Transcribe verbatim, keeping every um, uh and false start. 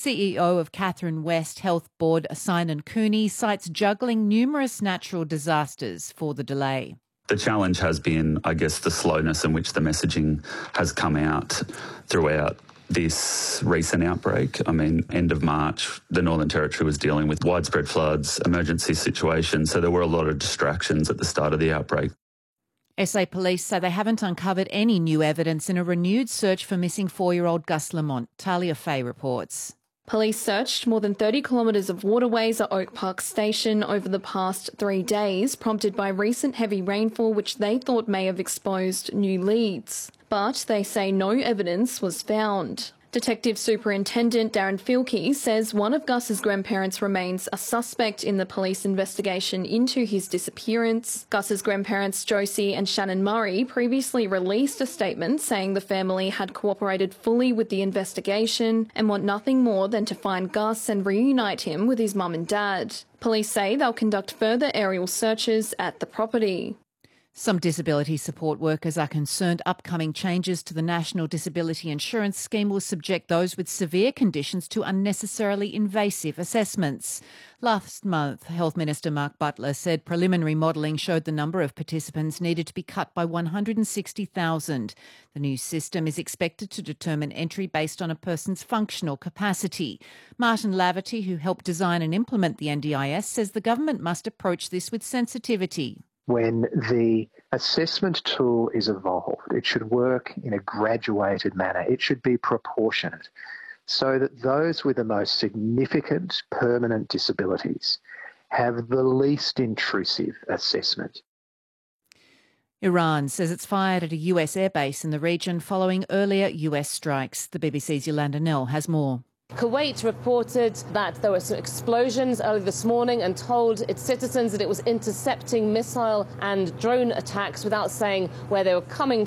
C E O of Catherine West Health Board, Simon Cooney, cites juggling numerous natural disasters for the delay. The challenge has been, I guess, the slowness in which the messaging has come out throughout this recent outbreak. I mean, end of March, the Northern Territory was dealing with widespread floods, emergency situations, so there were a lot of distractions at the start of the outbreak. S A Police say they haven't uncovered any new evidence in a renewed search for missing four-year-old Gus Lamont. Talia Fay reports. Police searched more than thirty kilometres of waterways at Oak Park Station over the past three days, prompted by recent heavy rainfall which they thought may have exposed new leads. But they say no evidence was found. Detective Superintendent Darren Filkey says one of Gus's grandparents remains a suspect in the police investigation into his disappearance. Gus's grandparents Josie and Shannon Murray previously released a statement saying the family had cooperated fully with the investigation and want nothing more than to find Gus and reunite him with his mum and dad. Police say they'll conduct further aerial searches at the property. Some disability support workers are concerned upcoming changes to the National Disability Insurance Scheme will subject those with severe conditions to unnecessarily invasive assessments. Last month, Health Minister Mark Butler said preliminary modelling showed the number of participants needed to be cut by one hundred sixty thousand. The new system is expected to determine entry based on a person's functional capacity. Martin Laverty, who helped design and implement the N D I S, says the government must approach this with sensitivity. When the assessment tool is evolved, it should work in a graduated manner. It should be proportionate so that those with the most significant permanent disabilities have the least intrusive assessment. Iran says it's fired at a U S airbase in the region following earlier U S strikes. The B B C's Yolanda Nell has more. Kuwait reported that there were some explosions early this morning and told its citizens that it was intercepting missile and drone attacks without saying where they were coming